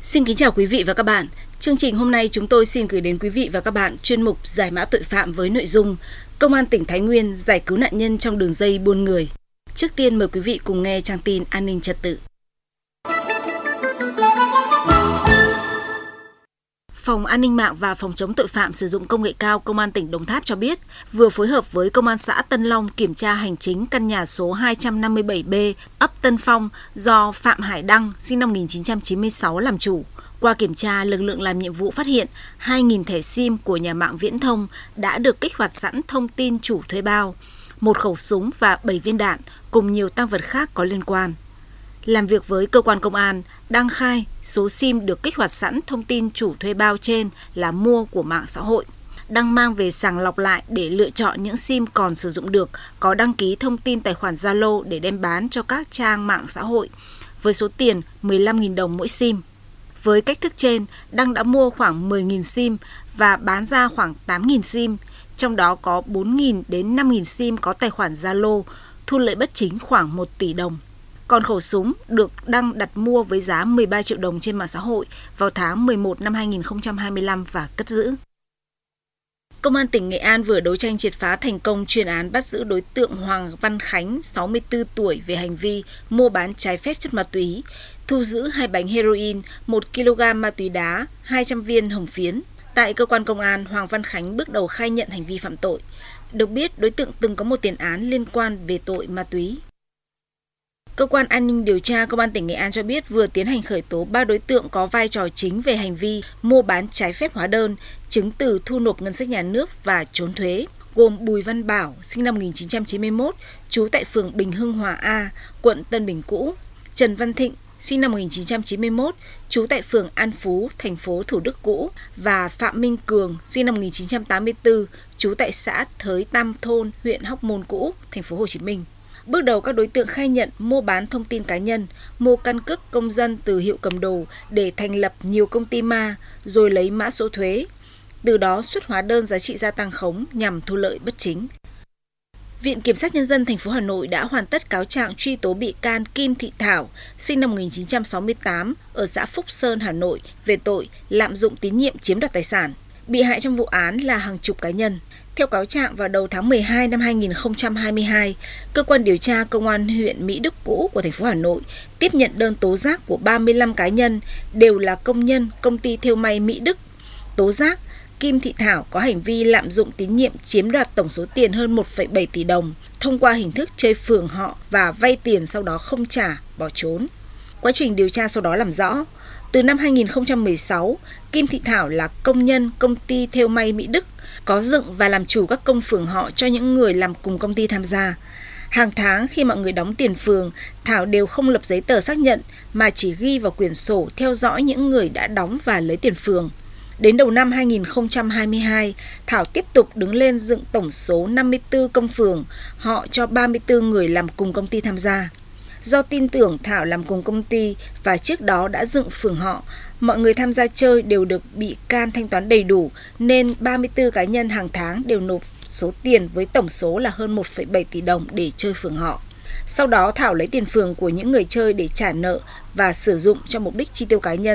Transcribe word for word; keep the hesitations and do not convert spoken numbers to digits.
Xin kính chào quý vị và các bạn. Chương trình hôm nay chúng tôi xin gửi đến quý vị và các bạn chuyên mục Giải mã tội phạm với nội dung Công an tỉnh Thái Nguyên giải cứu nạn nhân trong đường dây buôn người. Trước tiên mời quý vị cùng nghe trang tin an ninh trật tự. Phòng An ninh mạng và Phòng chống tội phạm sử dụng công nghệ cao Công an tỉnh Đồng Tháp cho biết vừa phối hợp với Công an xã Tân Long kiểm tra hành chính căn nhà số hai trăm năm mươi bảy B, ấp Tân Phong do Phạm Hải Đăng, sinh năm một nghìn chín trăm chín mươi sáu làm chủ. Qua kiểm tra, lực lượng làm nhiệm vụ phát hiện hai nghìn thẻ SIM của nhà mạng viễn thông đã được kích hoạt sẵn thông tin chủ thuê bao, một khẩu súng và bảy viên đạn cùng nhiều tang vật khác có liên quan. Làm việc với cơ quan công an, Đăng khai số SIM được kích hoạt sẵn thông tin chủ thuê bao trên là mua của mạng xã hội. Đăng mang về sàng lọc lại để lựa chọn những SIM còn sử dụng được, có đăng ký thông tin tài khoản Zalo để đem bán cho các trang mạng xã hội, với số tiền mười lăm nghìn đồng mỗi SIM. Với cách thức trên, Đăng đã mua khoảng mười nghìn SIM và bán ra khoảng tám nghìn SIM, trong đó có bốn nghìn đến năm nghìn SIM có tài khoản Zalo, thu lợi bất chính khoảng một tỷ đồng. Còn khẩu súng được Đăng đặt mua với giá mười ba triệu đồng trên mạng xã hội vào tháng mười một năm hai nghìn không trăm hai mươi lăm và cất giữ. Công an tỉnh Nghệ An vừa đấu tranh triệt phá thành công chuyên án bắt giữ đối tượng Hoàng Văn Khánh, sáu mươi tư tuổi về hành vi mua bán trái phép chất ma túy, thu giữ hai bánh heroin, một ki lô gam ma túy đá, hai trăm viên hồng phiến. Tại cơ quan công an, Hoàng Văn Khánh bước đầu khai nhận hành vi phạm tội. Được biết, đối tượng từng có một tiền án liên quan về tội ma túy. Cơ quan an ninh điều tra Công an tỉnh Nghệ An cho biết vừa tiến hành khởi tố ba đối tượng có vai trò chính về hành vi mua bán trái phép hóa đơn, chứng từ thu nộp ngân sách nhà nước và trốn thuế, gồm Bùi Văn Bảo, sinh năm một nghìn chín trăm chín mươi mốt, trú tại phường Bình Hưng Hòa A, quận Tân Bình cũ, Trần Văn Thịnh, sinh năm một nghìn chín trăm chín mươi mốt, trú tại phường An Phú, thành phố Thủ Đức cũ, và Phạm Minh Cường, sinh năm một nghìn chín trăm tám mươi tư, trú tại xã Thới Tam Thôn, huyện Hóc Môn cũ, thành phố Hồ Chí Minh. Bước đầu các đối tượng khai nhận mua bán thông tin cá nhân, mua căn cước công dân từ hiệu cầm đồ để thành lập nhiều công ty ma rồi lấy mã số thuế, từ đó xuất hóa đơn giá trị gia tăng khống nhằm thu lợi bất chính. Viện Kiểm sát Nhân dân thành phố Hà Nội đã hoàn tất cáo trạng truy tố bị can Kim Thị Thảo, sinh năm một nghìn chín trăm sáu mươi tám, ở xã Phúc Sơn, Hà Nội về tội lạm dụng tín nhiệm chiếm đoạt tài sản. Bị hại trong vụ án là hàng chục cá nhân. Theo cáo trạng, vào đầu tháng mười hai năm hai nghìn không trăm hai mươi hai, cơ quan điều tra Công an huyện Mỹ Đức cũ của thành phố Hà Nội tiếp nhận đơn tố giác của ba mươi lăm cá nhân, đều là công nhân công ty thêu may Mỹ Đức. Tố giác Kim Thị Thảo có hành vi lạm dụng tín nhiệm chiếm đoạt tổng số tiền hơn một phẩy bảy tỷ đồng thông qua hình thức chơi phường họ và vay tiền sau đó không trả, bỏ trốn. Quá trình điều tra sau đó làm rõ, từ năm hai nghìn không trăm mười sáu, Kim Thị Thảo là công nhân công ty thêu may Mỹ Đức, có dựng và làm chủ các công phường họ cho những người làm cùng công ty tham gia. Hàng tháng khi mọi người đóng tiền phường, Thảo đều không lập giấy tờ xác nhận mà chỉ ghi vào quyển sổ theo dõi những người đã đóng và lấy tiền phường. Đến đầu năm hai nghìn không trăm hai mươi hai, Thảo tiếp tục đứng lên dựng tổng số năm mươi tư công phường họ cho ba mươi tư người làm cùng công ty tham gia. Do tin tưởng Thảo làm cùng công ty và trước đó đã dựng phường họ, mọi người tham gia chơi đều được bị can thanh toán đầy đủ nên ba mươi tư cá nhân hàng tháng đều nộp số tiền với tổng số là hơn một phẩy bảy tỷ đồng để chơi phường họ. Sau đó Thảo lấy tiền phường của những người chơi để trả nợ và sử dụng cho mục đích chi tiêu cá nhân.